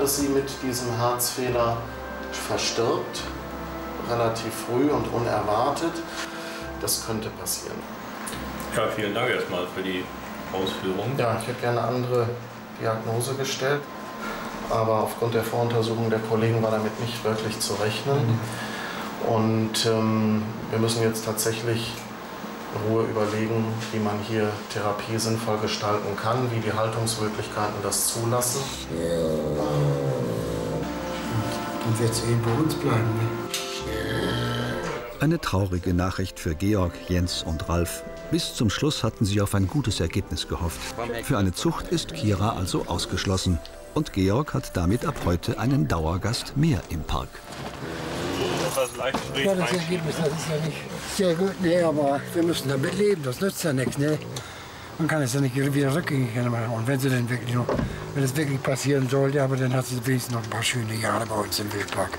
dass sie mit diesem Herzfehler verstirbt, relativ früh und unerwartet. Das könnte passieren. Ja, vielen Dank erstmal für die Ausführung. Ja, ich hätte gerne eine andere Diagnose gestellt, aber aufgrund der Voruntersuchung der Kollegen war damit nicht wirklich zu rechnen. Und wir müssen jetzt tatsächlich in Ruhe überlegen, wie man hier Therapie sinnvoll gestalten kann, wie die Haltungsmöglichkeiten das zulassen. Dann wird es eben bei uns bleiben. Ne? Eine traurige Nachricht für Georg, Jens und Ralf. Bis zum Schluss hatten sie auf ein gutes Ergebnis gehofft. Für eine Zucht ist Kira also ausgeschlossen. Und Georg hat damit ab heute einen Dauergast mehr im Park. Ja, das Ergebnis, das ist ja nicht sehr gut, nee, aber wir müssen damit leben, das nützt ja nichts, ne? Man kann es ja nicht wieder rückgängig machen. Und wenn sie dann wirklich noch, wenn es wirklich passieren sollte, aber dann hat sie wenigstens noch ein paar schöne Jahre bei uns im Wildpark.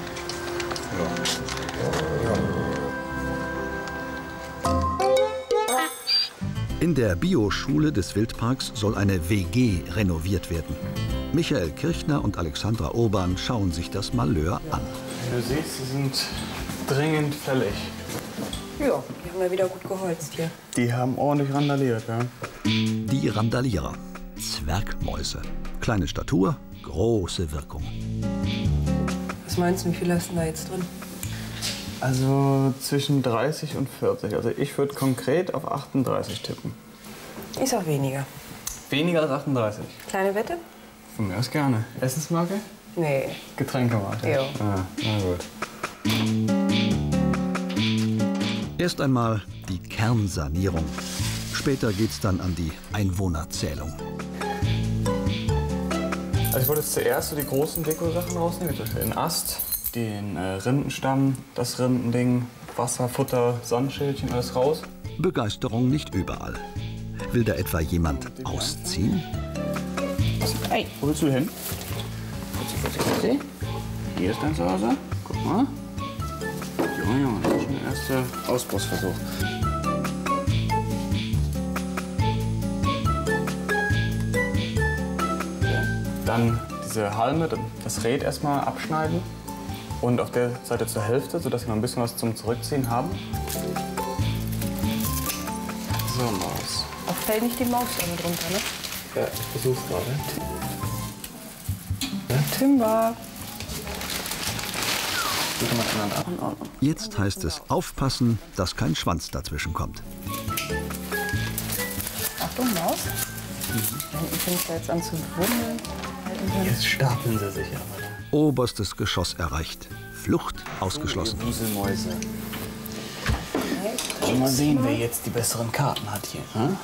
In der Bioschule des Wildparks soll eine WG renoviert werden. Michael Kirchner und Alexandra Urban schauen sich das Malheur an. Du siehst, sie sind dringend fällig. Ja, die haben ja wieder gut geholzt hier. Die haben ordentlich randaliert, ja. Die Randalierer. Zwergmäuse. Kleine Statur, große Wirkung. Was meinst du, wie viel hast du da jetzt drin? Also zwischen 30 und 40. Also ich würde konkret auf 38 tippen. Ich sag weniger. Weniger als 38? Kleine Wette? Von mir aus gerne. Essensmarke? Nee. Getränkemarke? Ja. Ah, na gut. Erst einmal die Kernsanierung. Später geht's dann an die Einwohnerzählung. Also ich wollte jetzt zuerst so die großen Deko-Sachen rausnehmen. Zum Beispiel den Ast, den Rindenstamm, das Rindending, Wasser, Futter, Sonnenschildchen, alles raus. Begeisterung nicht überall. Will da etwa jemand ausziehen? Hey, wo willst du hin? Hier ist dein Zuhause. Guck mal. Junge, das ist schon der erste Ausbruchsversuch. Dann diese Halme, das Rät erstmal abschneiden. Und auf der Seite zur Hälfte, sodass wir noch ein bisschen was zum Zurückziehen haben. So, Maus. Auch fällt nicht die Maus drunter, ne? Ja, ich versuch's gerade. Timber. Jetzt heißt es aufpassen, dass kein Schwanz dazwischen kommt. Achtung, Maus. Da hinten fängt es jetzt an zu wummeln. Jetzt stapeln sie sich aber. Oberstes Geschoss erreicht. Flucht ausgeschlossen. Wuselmäuse. Mal sehen, wer jetzt die besseren Karten hat hier. Hm?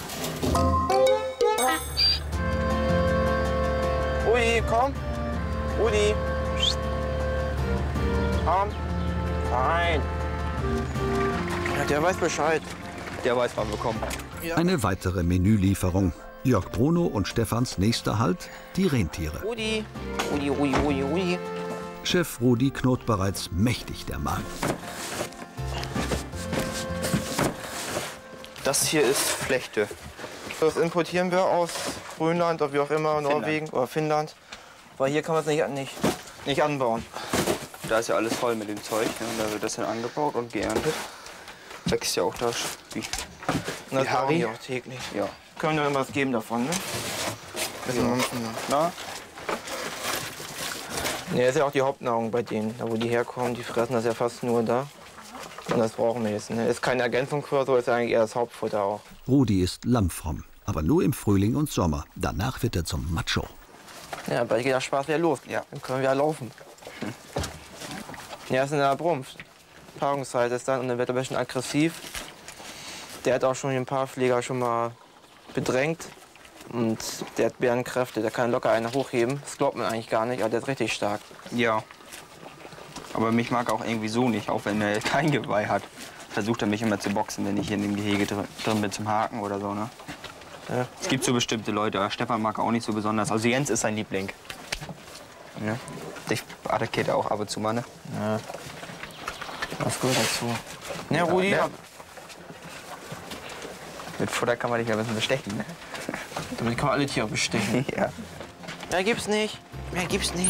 Rudi, komm. Rudi. Komm. Nein. Ja, der weiß Bescheid. Der weiß, wann wir kommen. Eine weitere Menülieferung. Jörg Bruno und Stefans nächster Halt, die Rentiere. Rudi. Rudi, Rudi, Rudi, Rudi. Chef Rudi knurrt bereits mächtig der Magen. Das hier ist Flechte. Das importieren wir aus Grönland oder wie auch immer, Norwegen oder Finnland. Weil hier kann man es nicht anbauen. Da ist ja alles voll mit dem Zeug. Ne? Da wird das dann angebaut und geerntet. Wächst ja auch da wie Das brauchen Harry. die auch täglich. Ja. Können wir immer was geben davon, ne? Na? Ja, ist ja auch die Hauptnahrung bei denen. Da wo die herkommen, die fressen das ja fast nur da. Und das brauchen wir jetzt. Ne? Ist keine Ergänzung für so, ist eigentlich eher das Hauptfutter auch. Rudi ist lammfromm, aber nur im Frühling und Sommer. Danach wird er zum Macho. Ja, bald geht der Spaß wieder los. Ja. Dann können wir wieder laufen. Ja, ist in der Brumpf. Paarungszeit ist dann und dann wird er ein bisschen aggressiv. Der hat auch schon ein paar Pfleger schon mal bedrängt. Und der hat Bärenkräfte, der kann locker einen hochheben. Das glaubt man eigentlich gar nicht, aber der ist richtig stark. Ja. Aber mich mag er auch irgendwie so nicht, auch wenn er kein Geweih hat. Versucht er mich immer zu boxen, wenn ich hier in dem Gehege drin bin zum Haken oder so, ne? Ja. Es gibt so bestimmte Leute, aber Stefan mag er auch nicht so besonders. Also Jens ist sein Liebling. Ja. Dich attackiert er auch ab und zu mal, ne? Ja. Was gehört dazu? Ja, Rudi. Ja. Mit Futter kann man dich ja ein bisschen bestechen, ne? Damit kann man alle Tiere bestechen. Ja. Mehr gibt's nicht. Mehr gibt's nicht.